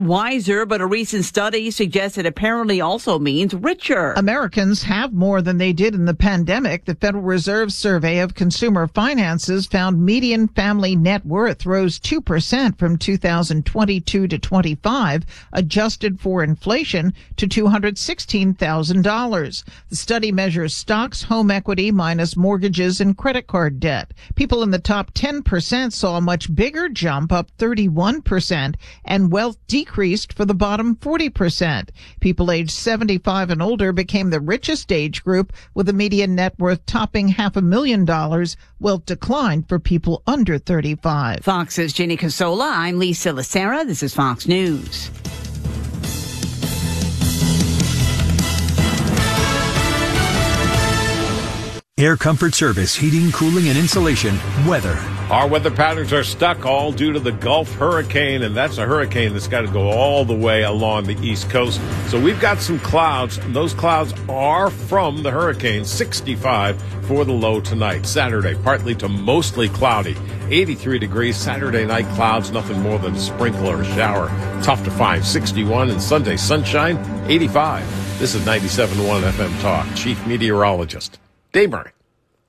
wiser, but a recent study suggests it apparently also means richer. Americans have more than they did in the pandemic. The Federal Reserve survey of consumer finances found median family net worth rose 2% from 2022 to 25, adjusted for inflation, to $216,000. The study measures stocks, home equity, minus mortgages and credit card debt. People in the top 10% saw a much bigger jump, up 31%, and wealth decreased for the bottom 40%. People aged 75 and older became the richest age group, with a median net worth topping $500,000. Wealth declined for people under 35. Fox's Ginny Casola. I'm Lisa Lacera. This is Fox News. Air Comfort Service, heating, cooling, and insulation. Weather. Our weather patterns are stuck all due to the Gulf hurricane, and that's a hurricane that's got to go all the way along the East Coast. So we've got some clouds. Those clouds are from the hurricane. 65 for the low tonight. Saturday, partly to mostly cloudy. 83 degrees. Saturday night clouds, nothing more than a sprinkle or a shower. Tough to find. 61. And Sunday, sunshine, 85. This is 97.1 FM Talk. Chief Meteorologist Dave Murray.